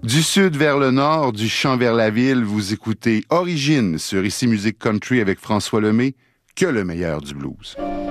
Du sud vers le nord, du champ vers la ville, vous écoutez Origine sur Ici Musique Country avec François Lemay, que le meilleur du blues.